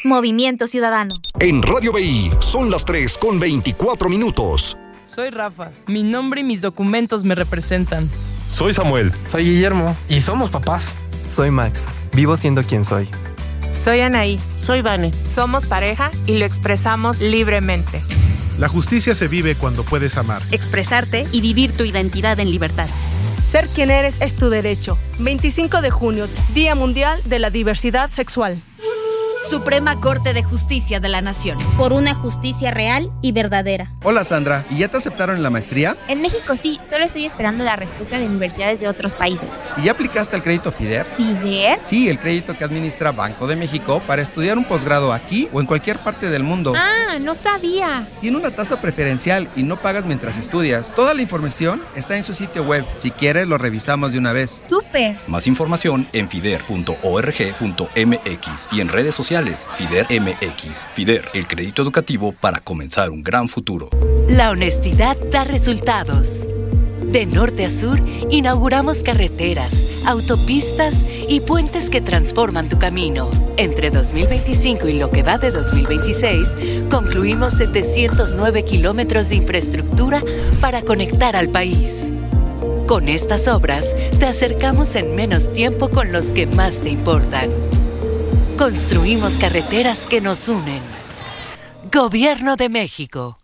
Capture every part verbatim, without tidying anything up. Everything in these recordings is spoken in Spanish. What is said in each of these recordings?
Movimiento Ciudadano. En Radio B I son las tres con veinticuatro minutos. Soy Rafa. Mi nombre y mis documentos me representan. Soy Samuel. Soy Guillermo. Y somos papás. Soy Max. Vivo siendo quien soy. Soy Anaí. Soy Vane. Somos pareja y lo expresamos libremente. La justicia se vive cuando puedes amar, expresarte y vivir tu identidad en libertad. Ser quien eres es tu derecho. veinticinco de junio, Día Mundial de la Diversidad Sexual. Suprema Corte de Justicia de la Nación. Por una justicia real y verdadera. Hola Sandra, ¿y ya te aceptaron en la maestría? En México sí, solo estoy esperando la respuesta de universidades de otros países. ¿Y ya aplicaste al crédito FIDER? ¿FIDER? Sí, el crédito que administra Banco de México para estudiar un posgrado aquí o en cualquier parte del mundo. Ah, no sabía. Tiene una tasa preferencial y no pagas mientras estudias. Toda la información está en su sitio web. Si quieres, lo revisamos de una vez. ¡Súper! Más información en fider punto org punto m x y en redes sociales. FIDER M X. FIDER, el crédito educativo para comenzar un gran futuro. La honestidad da resultados. De norte a sur, inauguramos carreteras, autopistas y puentes que transforman tu camino. Entre dos mil veinticinco y lo que va de dos mil veintiséis, concluimos setecientos nueve kilómetros de infraestructura para conectar al país. Con estas obras, te acercamos en menos tiempo con los que más te importan. Construimos carreteras que nos unen. Gobierno de México.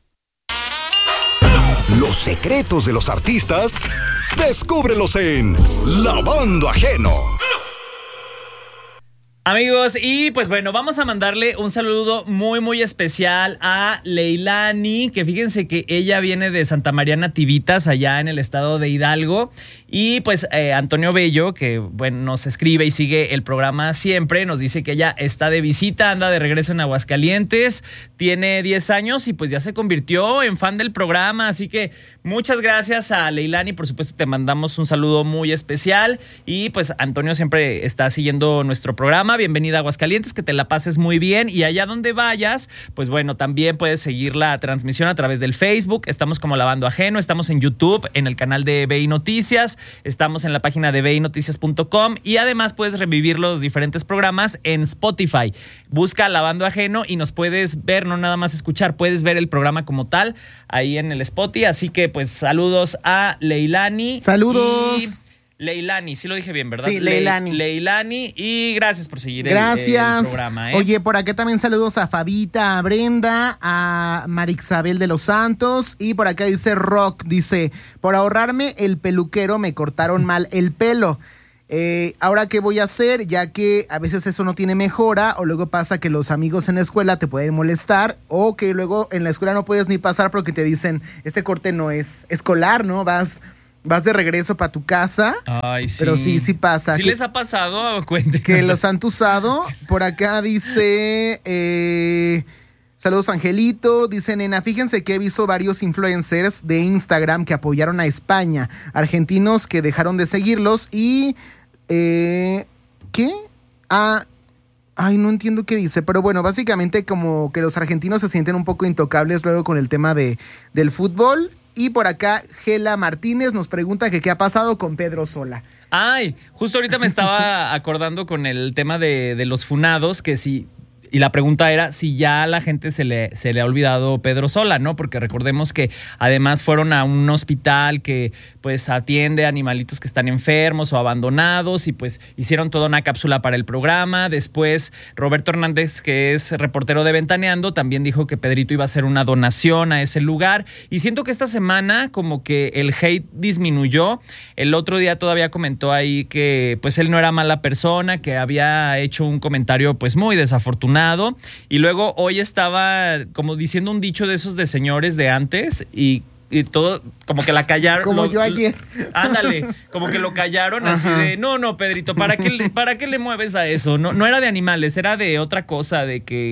Los secretos de los artistas, descúbrelos en Lavando Ajeno. Amigos, y pues bueno, vamos a mandarle un saludo muy muy especial a Leilani, que fíjense que ella viene de Santa María Nativitas, allá en el estado de Hidalgo. Y pues eh, Antonio Bello, que bueno, nos escribe y sigue el programa siempre, nos dice que ella está de visita, anda de regreso en Aguascalientes, tiene diez años y pues ya se convirtió en fan del programa. Así que muchas gracias a Leilani, por supuesto te mandamos un saludo muy especial. Y pues Antonio siempre está siguiendo nuestro programa. Bienvenida a Aguascalientes, que te la pases muy bien, y allá donde vayas, pues bueno, también puedes seguir la transmisión a través del Facebook. Estamos como Lavando Ajeno, estamos en YouTube, en el canal de B I Noticias, estamos en la página de b i noticias punto com y además puedes revivir los diferentes programas en Spotify. Busca Lavando Ajeno y nos puedes ver, no nada más escuchar, puedes ver el programa como tal ahí en el Spotify. Así que pues saludos a Leilani. Saludos. Y Leilani, sí lo dije bien, ¿verdad? Sí, Leilani. Le- Leilani, y gracias por seguir el, Gracias. el programa. ¿eh? Oye, por acá también saludos a Fabita, a Brenda, a Marixabel de los Santos, y por acá dice Rock, dice, por ahorrarme el peluquero me cortaron mal el pelo. Eh, ahora, ¿qué voy a hacer? Ya que a veces eso no tiene mejora, o luego pasa que los amigos en la escuela te pueden molestar, o que luego en la escuela no puedes ni pasar porque te dicen, este corte no es escolar, ¿no? Vas... Vas de regreso para tu casa. Ay, sí. Pero sí, sí pasa. ¿Sí que, les ha pasado? Cuéntenos. Que los han usado. Por acá dice... Eh, saludos, Angelito. Dice, nena, fíjense que he visto varios influencers de Instagram que apoyaron a España. Argentinos que dejaron de seguirlos y... Eh, ¿Qué? Ah... Ay, no entiendo qué dice, pero bueno, básicamente como que los argentinos se sienten un poco intocables luego con el tema de, del fútbol. Y por acá, Gela Martínez nos pregunta que qué ha pasado con Pedro Sola. Ay, justo ahorita me estaba acordando con el tema de, de los funados, que si... Y la pregunta era si ya a la gente se le, se le ha olvidado Pedro Sola, ¿no? Porque recordemos que además fueron a un hospital que pues atiende animalitos que están enfermos o abandonados y pues hicieron toda una cápsula para el programa. Después Roberto Hernández, que es reportero de Ventaneando, también dijo que Pedrito iba a hacer una donación a ese lugar. Y siento que esta semana como que el hate disminuyó. El otro día todavía comentó ahí que pues él no era mala persona, que había hecho un comentario pues muy desafortunado. Y luego hoy estaba como diciendo un dicho de esos de señores de antes y, y todo como que la callaron. Como lo, yo ayer. Ándale, como que lo callaron. Ajá. Así de, no, no, Pedrito, ¿para qué, le, ¿para qué le mueves a eso? No, no era de animales, era de otra cosa, de que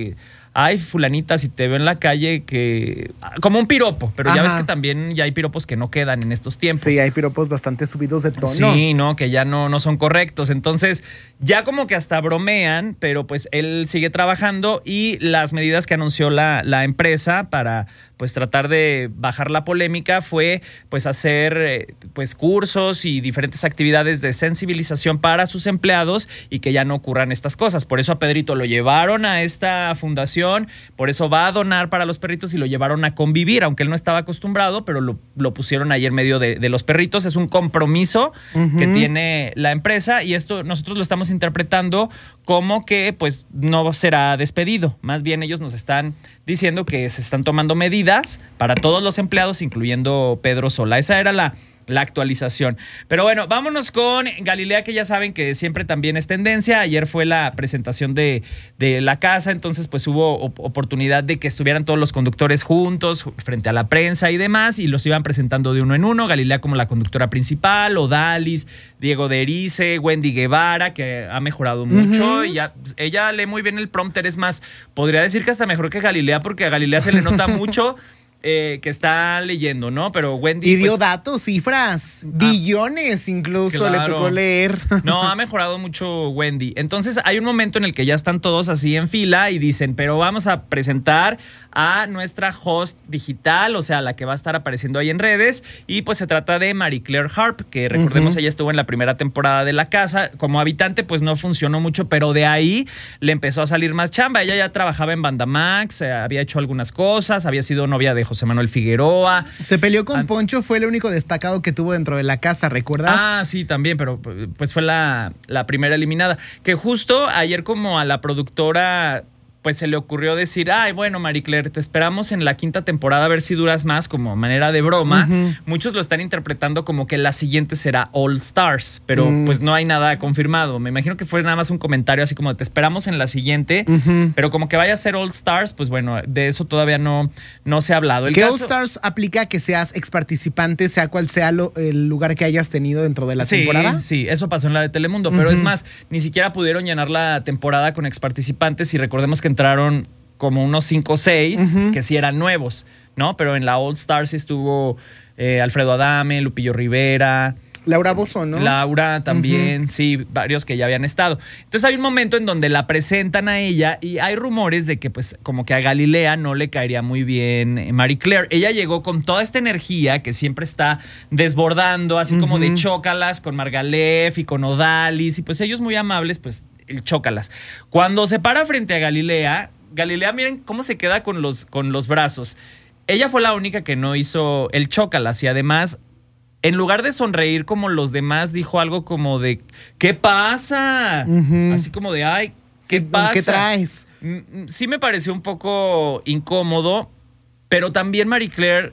ay, fulanita, si te veo en la calle, que... Como un piropo, pero Ajá. ya ves que también ya hay piropos que no quedan en estos tiempos. Sí, hay piropos bastante subidos de tono. Sí, no, que ya no, no son correctos. Entonces, ya como que hasta bromean, pero pues él sigue trabajando y las medidas que anunció la, la empresa para pues tratar de bajar la polémica fue pues hacer pues cursos y diferentes actividades de sensibilización para sus empleados y que ya no ocurran estas cosas. Por eso a Pedrito lo llevaron a esta fundación, por eso va a donar para los perritos y lo llevaron a convivir, aunque él no estaba acostumbrado, pero lo, lo pusieron ahí en medio de, de los perritos. Es un compromiso uh-huh. que tiene la empresa y esto nosotros lo estamos interpretando como que pues no será despedido. Más bien ellos nos están diciendo que se están tomando medidas para todos los empleados, incluyendo Pedro Sola. Esa era la, la actualización. Pero bueno, vámonos con Galilea, que ya saben que siempre también es tendencia. Ayer fue la presentación de, de la casa, entonces pues hubo oportunidad de que estuvieran todos los conductores juntos frente a la prensa y demás, y los iban presentando de uno en uno. Galilea como la conductora principal, Odalis, Diego de Erice, Wendy Guevara, que ha mejorado mucho. Uh-huh. Y ya, ella lee muy bien el prompter, es más, podría decir que hasta mejor que Galilea, porque a Galilea se le nota mucho Eh, que está leyendo, ¿no? Pero Wendy... Y dio pues, datos, cifras, ah, billones incluso claro. le tocó leer. No, ha mejorado mucho Wendy. Entonces hay un momento en el que ya están todos así en fila y dicen, pero vamos a presentar a nuestra host digital, o sea, la que va a estar apareciendo ahí en redes, y pues se trata de Marie Claire Harp, que recordemos uh-huh. ella estuvo en la primera temporada de La Casa. Como habitante pues no funcionó mucho, pero de ahí le empezó a salir más chamba. Ella ya trabajaba en Bandamax, eh, había hecho algunas cosas, había sido novia de José Manuel Figueroa. Se peleó con Poncho, fue el único destacado que tuvo dentro de La Casa, ¿recuerdas? Ah, sí, también, pero pues fue la, la primera eliminada. Que justo ayer como a la productora pues se le ocurrió decir, ay, bueno, Marie Claire, te esperamos en la quinta temporada a ver si duras más, como manera de broma. Uh-huh. Muchos lo están interpretando como que la siguiente será All Stars, pero uh-huh. pues no hay nada confirmado. Me imagino que fue nada más un comentario así como, te esperamos en la siguiente, uh-huh. pero como que vaya a ser All Stars, pues bueno, de eso todavía no, no se ha hablado. El ¿Qué caso... All Stars aplica que seas ex participante, sea cual sea lo, el lugar que hayas tenido dentro de la sí, temporada? Sí, eso pasó en la de Telemundo, uh-huh. pero es más, ni siquiera pudieron llenar la temporada con ex participantes, y recordemos que entraron como unos cinco o seis uh-huh. que sí eran nuevos, ¿no? Pero en la All Stars estuvo eh, Alfredo Adame, Lupillo Rivera, Laura Bozzo, ¿no? Laura también, uh-huh. sí, varios que ya habían estado. Entonces hay un momento en donde la presentan a ella y hay rumores de que pues como que a Galilea no le caería muy bien Marie Claire. Ella llegó con toda esta energía que siempre está desbordando, así uh-huh. como de chócalas con Margalef y con Odalis, y pues ellos muy amables, pues el chócalas. Cuando se para frente a Galilea, Galilea, miren cómo se queda con los, con los brazos. Ella fue la única que no hizo el chócalas, y además, en lugar de sonreír como los demás, dijo algo como de, ¿qué pasa? Uh-huh. Así como de, ay, ¿qué sí, pasa? ¿Qué traes? Sí me pareció un poco incómodo, pero también Marie Claire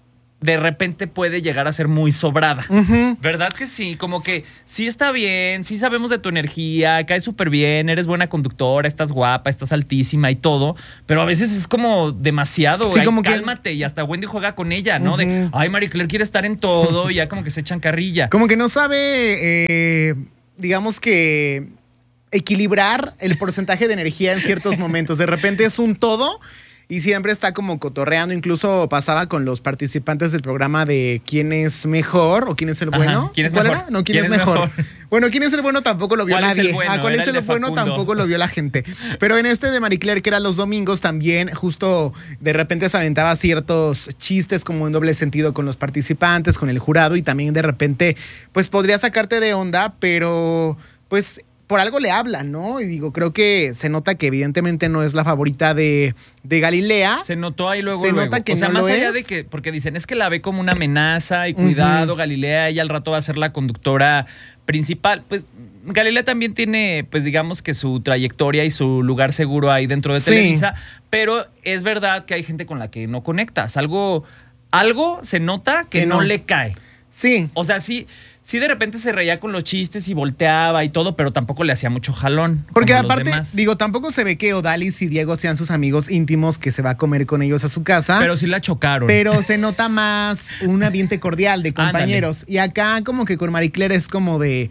de repente puede llegar a ser muy sobrada. Uh-huh. ¿Verdad que sí? Como que sí está bien, sí sabemos de tu energía, caes súper bien, eres buena conductora, estás guapa, estás altísima y todo, pero a veces es como demasiado. Sí, ay, como cálmate, que... y hasta Wendy juega con ella, ¿no? Uh-huh. De, ay, Marie Claire quiere estar en todo, y ya como que se echan carrilla. Como que no sabe, eh, digamos que equilibrar el porcentaje de energía en ciertos momentos. De repente es un todo y siempre está como cotorreando. Incluso pasaba con los participantes del programa de ¿Quién es mejor? o ¿Quién es el bueno? Ajá. ¿Quién es ¿Cuál mejor? era? No, ¿quién, ¿Quién es, es mejor? mejor? Bueno, ¿quién es el bueno? Tampoco lo vio ¿Cuál nadie. Es el bueno? ¿A cuál era es el, el bueno? Tampoco lo vio la gente. Pero en este de Marie Claire, que era los domingos, también justo de repente se aventaba ciertos chistes como en doble sentido con los participantes, con el jurado, y también de repente pues podría sacarte de onda, pero pues por algo le hablan, ¿no? Y digo, creo que se nota que evidentemente no es la favorita de, de Galilea. Se notó ahí luego, Se luego. nota que o sea, no más lo allá es. de que, porque dicen, es que la ve como una amenaza y cuidado, uh-huh. Galilea, ella al rato va a ser la conductora principal. Pues Galilea también tiene, pues digamos que su trayectoria y su lugar seguro ahí dentro de Sí. Televisa, pero es verdad que hay gente con la que no conectas. Algo, algo se nota que, que no. no le cae. Sí. O sea, sí... Sí, de repente se reía con los chistes y volteaba y todo, pero tampoco le hacía mucho jalón. Porque aparte, digo, tampoco se ve que Odalis y Diego sean sus amigos íntimos que se va a comer con ellos a su casa. Pero sí la chocaron. Pero se nota más un ambiente cordial de compañeros. Ándale. Y acá como que con Marie Claire es como de,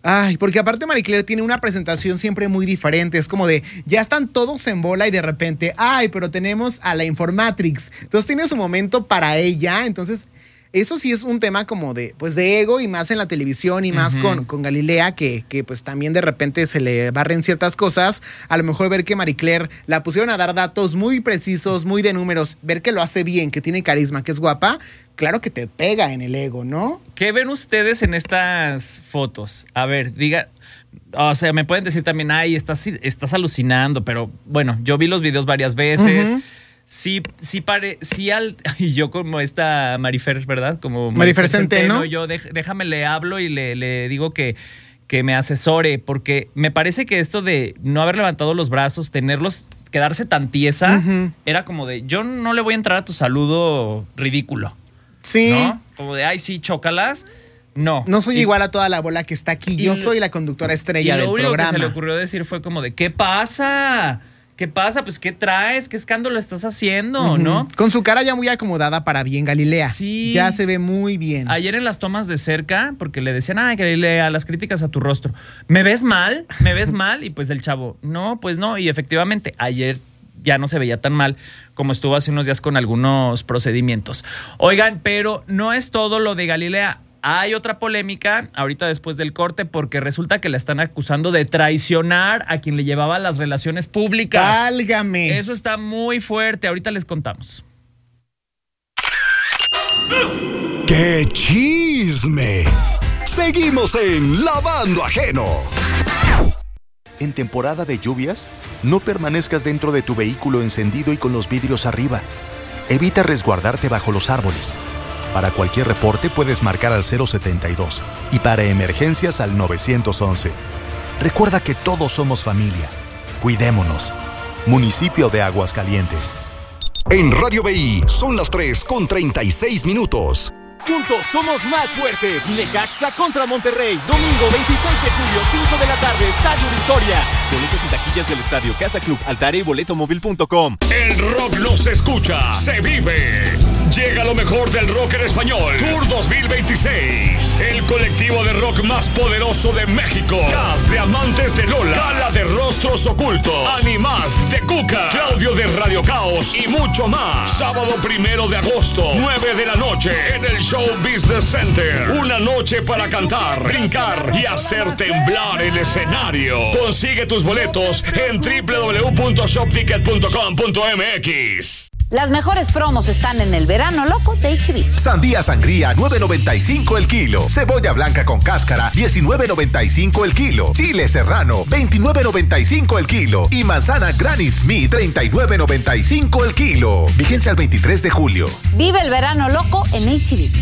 Ay, porque aparte Marie Claire tiene una presentación siempre muy diferente. Es como de, ya están todos en bola y de repente, ay, pero tenemos a la Informatrix. Entonces tiene su momento para ella. Entonces, eso sí es un tema como de, pues de ego y más en la televisión y más uh-huh. con, con Galilea, que, que pues también de repente se le barren ciertas cosas. A lo mejor ver que Marie Claire la pusieron a dar datos muy precisos, muy de números, ver que lo hace bien, que tiene carisma, que es guapa, claro que te pega en el ego, ¿no? ¿Qué ven ustedes en estas fotos? A ver, diga, o sea, me pueden decir también, ay, estás, estás alucinando, pero bueno, yo vi los videos varias veces. Uh-huh. Sí, sí, pare, sí, al, y yo como esta Marifer, ¿verdad? Como Marifer Centeno, ¿no? Yo dej, déjame le hablo y le, le digo que, que me asesore, porque me parece que esto de no haber levantado los brazos, tenerlos, quedarse tan tiesa, uh-huh. era como de, yo no le voy a entrar a tu saludo ridículo. Sí. ¿No? Como de, ay, sí, chócalas. No. No soy y, igual a toda la bola que está aquí. Yo soy la conductora estrella del programa. Y lo único que se le ocurrió decir fue como de, ¿qué pasa? ¿Qué pasa? Pues, ¿qué traes? ¿Qué escándalo estás haciendo? Uh-huh. ¿No? Con su cara ya muy acomodada para bien, Galilea. Sí. Ya se ve muy bien. Ayer en las tomas de cerca, porque le decían, ay, Galilea, las críticas a tu rostro. ¿Me ves mal? ¿Me ves mal? Y pues el chavo, no, pues no. Y efectivamente, ayer ya no se veía tan mal como estuvo hace unos días con algunos procedimientos. Oigan, pero no es todo lo de Galilea. Hay otra polémica ahorita después del corte porque resulta que la están acusando de traicionar a quien le llevaba las relaciones públicas. ¡Válgame! Eso está muy fuerte. Ahorita les contamos. ¡Qué chisme! Seguimos en Lavando Ajeno. En temporada de lluvias, no permanezcas dentro de tu vehículo encendido y con los vidrios arriba. Evita resguardarte bajo los árboles. Para cualquier reporte puedes marcar al cero setenta y dos y para emergencias al nueve once. Recuerda que todos somos familia. Cuidémonos. Municipio de Aguascalientes. En Radio B I son las tres con treinta y seis minutos. Juntos somos más fuertes. Necaxa contra Monterrey. Domingo veintiséis de julio, cinco de la tarde, Estadio Victoria. Boletos y taquillas del Estadio Casa Club, Altare y boletomóvil punto com. El rock no se escucha, se vive. Llega lo mejor del rock en español. Tour dos mil veintiséis. El colectivo de rock más poderoso de México. Cast de Amantes de Lola. Gala de Rostros Ocultos. Animaz de Cuca. Claudio de Radio Caos y mucho más. Sábado primero de agosto, nueve de la noche, en el Show Business Center. Una noche para cantar, brincar y hacer temblar el escenario. Consigue tus boletos en doble u doble u doble u punto shop ticket punto com punto m x. Las mejores promos están en el verano loco de H B. Sandía sangría, nueve noventa y cinco el kilo. Cebolla blanca con cáscara, diecinueve noventa y cinco el kilo. Chile serrano, veintinueve noventa y cinco el kilo. Y manzana Granny Smith, treinta y nueve noventa y cinco el kilo. Vigencia al veintitrés de julio. Vive el verano loco en H B.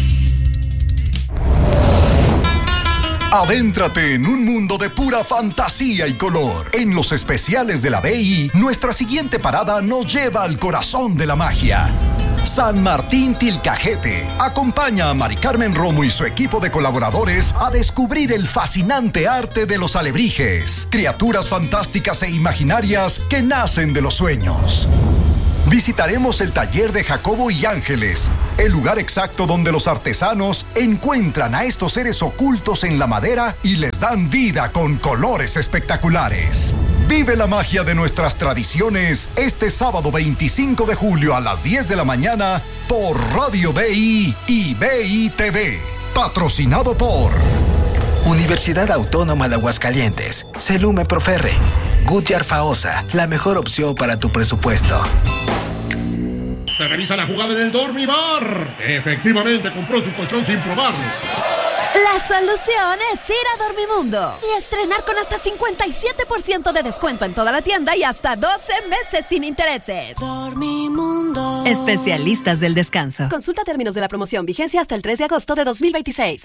Adéntrate en un mundo de pura fantasía y color. En los especiales de la B I, nuestra siguiente parada nos lleva al corazón de la magia. San Martín Tilcajete acompaña a Mari Carmen Romo y su equipo de colaboradores a descubrir el fascinante arte de los alebrijes, criaturas fantásticas e imaginarias que nacen de los sueños. Visitaremos el taller de Jacobo y Ángeles, el lugar exacto donde los artesanos encuentran a estos seres ocultos en la madera y les dan vida con colores espectaculares. Vive la magia de nuestras tradiciones este sábado veinticinco de julio a las diez de la mañana por Radio B I y B I T V. Patrocinado por Universidad Autónoma de Aguascalientes, Celume Proferre, Gutiérrez Faosa, la mejor opción para tu presupuesto. Se revisa la jugada en el Dormibar. Efectivamente compró su colchón sin probarlo. La solución es ir a Dormimundo y estrenar con hasta cincuenta y siete por ciento de descuento en toda la tienda y hasta doce meses sin intereses. Dormimundo. Especialistas del descanso. Consulta términos de la promoción. Vigencia hasta el tres de agosto de dos mil veintiséis.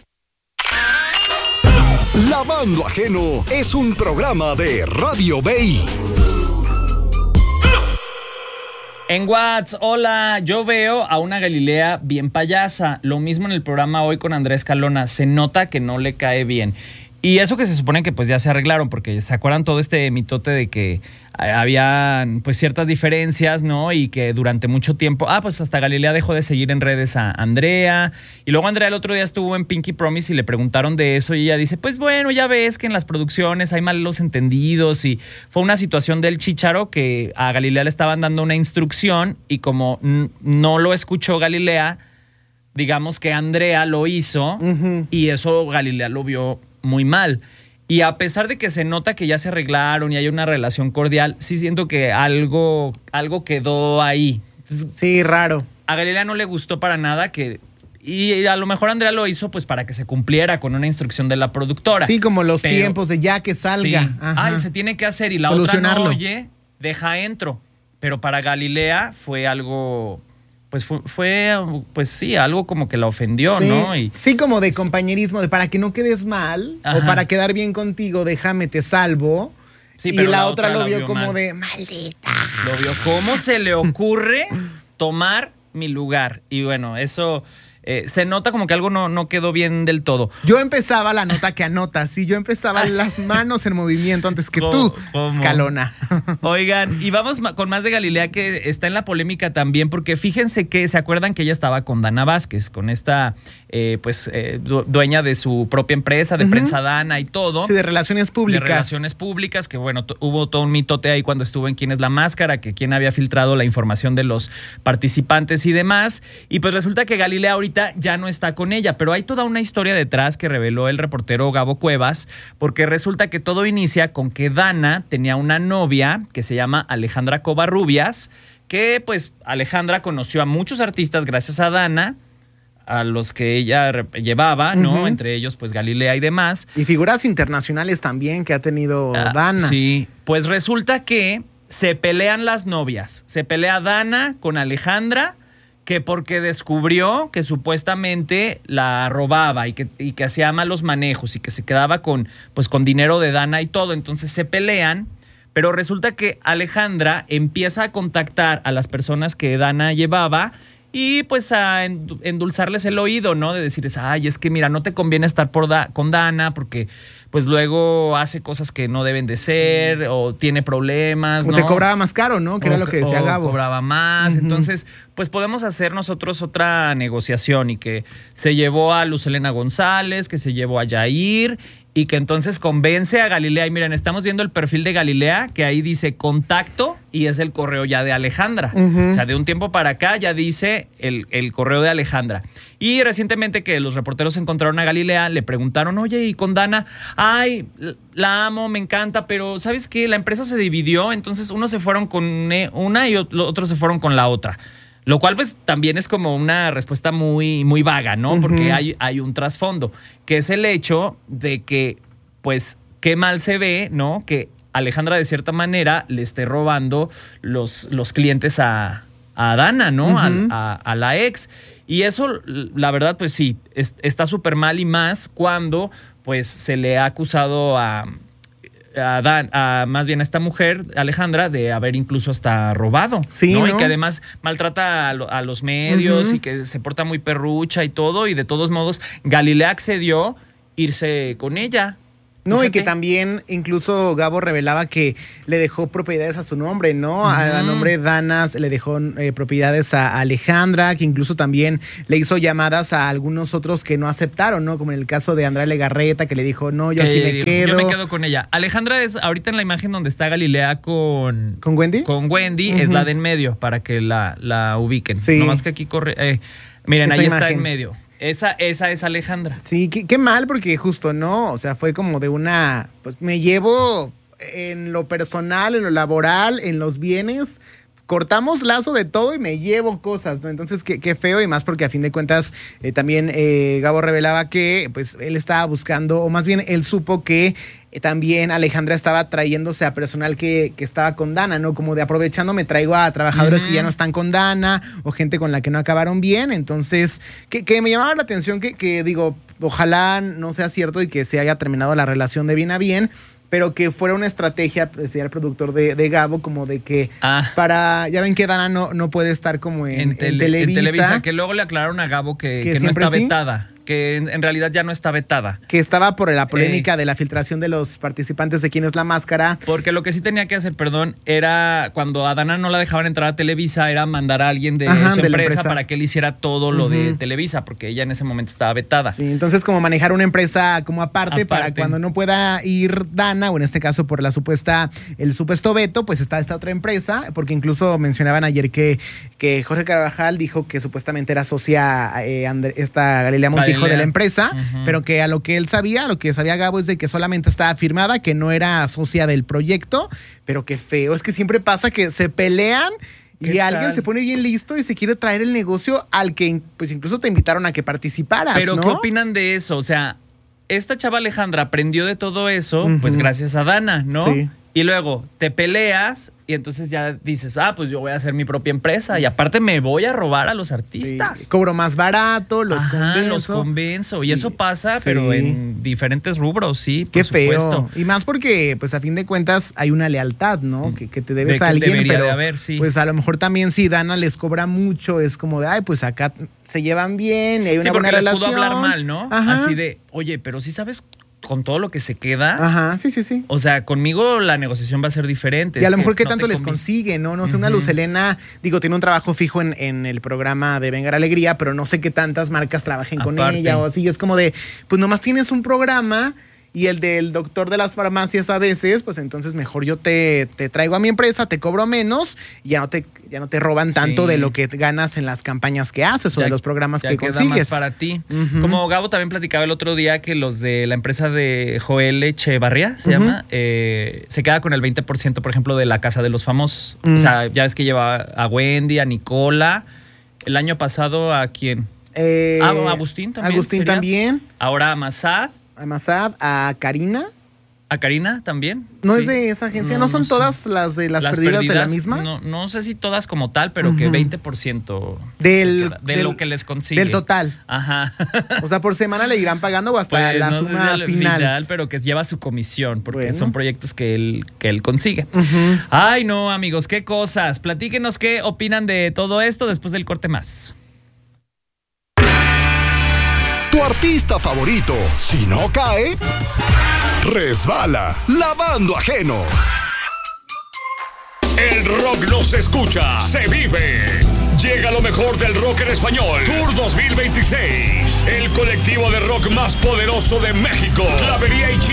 Lavando Ajeno es un programa de Radio B I. En WhatsApp, hola, yo veo a una Galilea bien payasa. Lo mismo en el programa hoy con Andrés Calona. Se nota que no le cae bien. Y eso que se supone que pues ya se arreglaron, porque se acuerdan todo este mitote de que había pues ciertas diferencias, ¿no? Y que durante mucho tiempo, ah, pues hasta Galilea dejó de seguir en redes a Andrea. Y luego Andrea el otro día estuvo en Pinky Promise y le preguntaron de eso y ella dice, pues bueno, ya ves que en las producciones hay malos entendidos y fue una situación del chícharo que a Galilea le estaban dando una instrucción y como n- no lo escuchó Galilea, digamos que Andrea lo hizo uh-huh. y eso Galilea lo vio muy mal. Y a pesar de que se nota que ya se arreglaron y hay una relación cordial, sí siento que algo, algo quedó ahí. Entonces, sí, raro. A Galilea no le gustó para nada que... Y a lo mejor Andrea lo hizo pues para que se cumpliera con una instrucción de la productora. Sí, como los Pero, tiempos de ya que salga. Sí. Ay, se tiene que hacer y la otra no oye, deja entro. Pero para Galilea fue algo... Pues fue, fue, pues sí, algo como que la ofendió, sí, ¿no? Y, sí, como de compañerismo, de para que no quedes mal, ajá. o para quedar bien contigo, déjame, te salvo. Sí, y pero la, la otra, otra lo vio, vio como mal. De, maldita. Lo vio, ¿cómo se le ocurre tomar mi lugar? Y bueno, eso... Eh, se nota como que algo no, no quedó bien del todo. Yo empezaba la nota que anotas, sí, yo empezaba las manos en movimiento antes que tú, ¿cómo? Escalona. Oigan, y vamos con más de Galilea que está en la polémica también, porque fíjense que se acuerdan que ella estaba con Dana Vázquez, con esta eh, pues eh, dueña de su propia empresa, de uh-huh. Prensa Dana y todo. Sí, de relaciones públicas. De relaciones públicas, que bueno, t- hubo todo un mitote ahí cuando estuvo en Quién es la Máscara, que quién había filtrado la información de los participantes y demás. Y pues resulta que Galilea ahorita ya no está con ella, pero hay toda una historia detrás que reveló el reportero Gabo Cuevas, porque resulta que todo inicia con que Dana tenía una novia que se llama Alejandra Covarrubias, que pues Alejandra conoció a muchos artistas gracias a Dana, a los que ella llevaba, ¿no? Uh-huh. Entre ellos, pues Galilea y demás. Y figuras internacionales también que ha tenido uh, Dana. Sí, pues resulta que se pelean las novias, se pelea Dana con Alejandra, que porque descubrió que supuestamente la robaba y que, y que hacía malos manejos y que se quedaba con, pues, con dinero de Dana y todo. Entonces se pelean, pero resulta que Alejandra empieza a contactar a las personas que Dana llevaba y pues a endulzarles el oído, ¿no? De decirles, ay, es que mira, no te conviene estar por da- con Dana porque pues luego hace cosas que no deben de ser o tiene problemas, o ¿no? te cobraba más caro, ¿no? Que o, era lo que decía o Gabo. cobraba más. Uh-huh. Entonces, pues podemos hacer nosotros otra negociación y que se llevó a Luz Helena González, que se llevó a Yair y que entonces convence a Galilea. Y miren, estamos viendo el perfil de Galilea, que ahí dice contacto y es el correo ya de Alejandra. Uh-huh. O sea, de un tiempo para acá ya dice el, el correo de Alejandra. Y recientemente que los reporteros encontraron a Galilea, le preguntaron, oye, ¿y con Dana? Ay, la amo, me encanta, pero ¿sabes qué? La empresa se dividió, entonces unos se fueron con una y otros se fueron con la otra. Lo cual pues también es como una respuesta muy, muy vaga, ¿no? Uh-huh. Porque hay, hay un trasfondo, que es el hecho de que, pues, qué mal se ve, ¿no? Que Alejandra de cierta manera le esté robando los, los clientes a, a Dana, ¿no? Uh-huh. a, a, a la ex. Y eso, la verdad, pues sí, es, está súper mal y más cuando, pues, se le ha acusado a... A, Dan, a más bien a esta mujer, Alejandra, de haber incluso hasta robado, sí, ¿no? ¿no? Y que además maltrata a, lo, a los medios uh-huh. y que se porta muy perrucha y todo, y de todos modos Galilea accedió irse con ella. No, Fíjate. Y que también incluso Gabo revelaba que le dejó propiedades a su nombre, ¿no? Uh-huh. A, a nombre de Dana le dejó eh, propiedades a Alejandra, que incluso también le hizo llamadas a algunos otros que no aceptaron, ¿no? Como en el caso de Andrea Legarreta, que le dijo, no, yo aquí me quedo. Yo me quedo con ella. Alejandra es ahorita en la imagen donde está Galilea con... ¿Con Wendy? Con Wendy, uh-huh. es la de en medio, para que la, la ubiquen. Sí. Nomás que aquí corre... Eh, miren, Esa ahí imagen. está en medio. Esa, esa es Alejandra. Sí, qué, qué mal, porque justo, ¿no? O sea, fue como de una... Pues me llevo en lo personal, en lo laboral, en los bienes... Cortamos lazo de todo y me llevo cosas, ¿no? Entonces, qué, qué feo, y más porque a fin de cuentas eh, también eh, Gabo revelaba que pues él estaba buscando, o más bien él supo que eh, también Alejandra estaba trayéndose a personal que, que estaba con Dana, ¿no? Como de aprovechando me traigo a trabajadores uh-huh. que ya no están con Dana o gente con la que no acabaron bien. Entonces, que, que me llamaba la atención que, que digo, ojalá no sea cierto y que se haya terminado la relación de bien a bien, pero que fuera una estrategia, decía el productor de, de Gabo, como de que ah. para, ya ven que Dana no, no puede estar como en, en, tele, en Televisa. En Televisa, que luego le aclararon a Gabo que, que, que no está sí. vetada. que en, en realidad ya no está vetada. Que estaba por la polémica eh, de la filtración de los participantes de Quién es la Máscara. Porque lo que sí tenía que hacer, perdón, era cuando a Dana no la dejaban entrar a Televisa, era mandar a alguien de Ajá, su de empresa, empresa para que él hiciera todo lo uh-huh. de Televisa, porque ella en ese momento estaba vetada. Sí, entonces como manejar una empresa como aparte, aparte para cuando no pueda ir Dana, o en este caso por la supuesta, el supuesto veto, pues está esta otra empresa, porque incluso mencionaban ayer que, que Jorge Carvajal dijo que supuestamente era socia eh, André, esta Galilea Montijo Galilea. de la empresa, uh-huh. pero que a lo que él sabía, lo que sabía Gabo es de que solamente estaba firmada, que no era socia del proyecto, pero qué feo, es que siempre pasa que se pelean y alguien se pone bien listo y se quiere traer el negocio al que pues incluso te invitaron a que participaras, Pero ¿no? ¿qué opinan de eso? O sea, esta chava Alejandra aprendió de todo eso, uh-huh. pues gracias a Dana, ¿no? Sí. Y luego te peleas y entonces ya dices, ah, pues yo voy a hacer mi propia empresa y aparte me voy a robar a los artistas. Sí. Cobro más barato, los Ajá, convenzo. los convenzo. Y eso pasa, sí. pero en diferentes rubros, sí, por Qué supuesto. feo. Y más porque, pues a fin de cuentas, hay una lealtad, ¿no? Que, que te debes de a alguien, debería pero de haber, sí. pues a lo mejor también si Dana les cobra mucho, es como de, ay, pues acá se llevan bien y hay una sí, buena les relación. pudo hablar mal, ¿no? Ajá. Así de, oye, pero sí sabes con todo lo que se queda. Ajá, sí, sí, sí. O sea, conmigo la negociación va a ser diferente. Y a es lo mejor qué no tanto les conviene. consigue, ¿no? No sé, uh-huh. una Luz Helena, digo, tiene un trabajo fijo en, en el programa de Venga la Alegría, pero no sé qué tantas marcas trabajen Aparte. con ella o así. Es como de, pues nomás tienes un programa y el del doctor de las farmacias a veces, pues entonces mejor yo te, te traigo a mi empresa, te cobro menos y ya no te, ya no te roban sí. tanto de lo que ganas en las campañas que haces o ya, de los programas que queda consigues. Más para ti. Uh-huh. Como Gabo también platicaba el otro día que los de la empresa de Joel Echevarría, se uh-huh. llama, eh, se queda con el veinte por ciento, por ejemplo, de la Casa de los Famosos. Uh-huh. O sea, ya ves que lleva a Wendy, a Nicola, el año pasado a quién? Eh, ah, a Agustín también. Agustín sería. también. Ahora a Massad. A Massad, a Karina. ¿A Karina también? ¿No sí. es de esa agencia? ¿No, ¿No son no todas sé. las de las, las perdidas, perdidas de la misma? No, no sé si todas como tal, pero uh-huh. que veinte por ciento del, de del, lo que les consigue. Del total. Ajá. O sea, por semana le irán pagando o hasta pues la no suma sé si final. final. Pero que lleva su comisión, porque bueno. son proyectos que él, que él consigue. Uh-huh. Ay, no, amigos, qué cosas. Platíquenos qué opinan de todo esto después del corte más. Tu artista favorito, si no cae, resbala, lavando ajeno. El rock no se escucha, se vive. Llega lo mejor del rock en español. Tour dos mil veintiséis. El colectivo de rock más poderoso de México. Clavería y Chile.